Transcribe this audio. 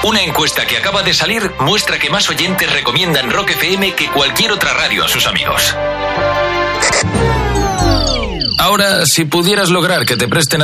Una encuesta que acaba de salir muestra que más oyentes recomiendan Rock FM que cualquier otra radio a sus amigos. Ahora, si pudieras lograr que te presten